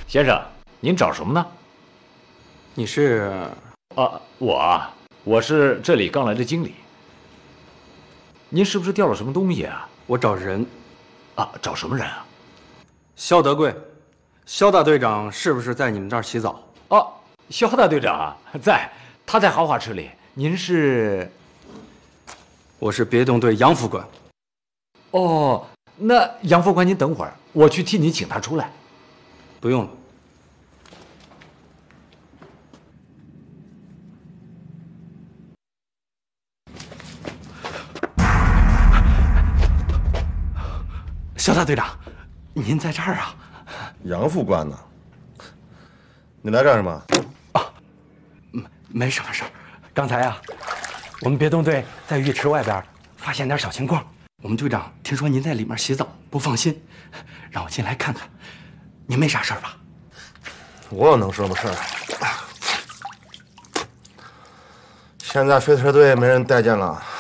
先生，您找什么呢？ 你是？ 我是这里刚来的经理。您是不是掉了什么东西啊？ 我找人。 找什么人啊？ 肖德贵，肖大队长是不是在你们这儿洗澡？ 肖大队长啊，他在豪华池里。您是？ 我是别动队杨副官。 哦，那杨副官，您等会儿，我去替您请他出来。 不用了。肖大队长，您在这儿啊？ 杨副官呢？你来干什么？ 没什么事儿。刚才啊，我们别动队在浴池外边发现点小情况，我们队长听说您在里面洗澡，不放心，让我进来看看。您没啥事儿吧？ 我有能什么事儿？现在飞车队没人待见了。